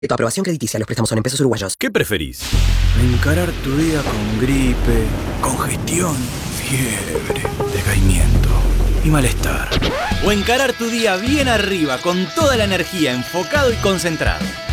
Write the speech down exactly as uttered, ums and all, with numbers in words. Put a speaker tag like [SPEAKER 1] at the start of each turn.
[SPEAKER 1] Tu aprobación crediticia. Los préstamos son en pesos uruguayos.
[SPEAKER 2] ¿Qué preferís?
[SPEAKER 3] Encarar tu día con gripe, congestión, fiebre, decaimiento y malestar.
[SPEAKER 2] O encarar tu día bien arriba, con toda la energía, enfocado y concentrado.